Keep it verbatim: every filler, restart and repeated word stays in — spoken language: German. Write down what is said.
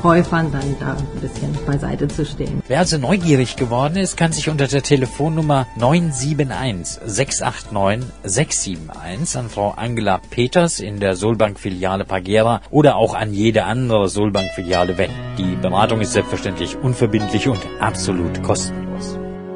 Käufern dann da ein bisschen beiseite zu stehen. Wer also neugierig geworden ist, kann sich unter der Telefonnummer neun sieben eins sechs acht neun sechs sieben eins an Frau Angela Peters in der Solbank-Filiale Pagera oder auch an jede andere Solbank-Filiale wenden. Die Beratung ist selbstverständlich unverbindlich und absolut kostenlos.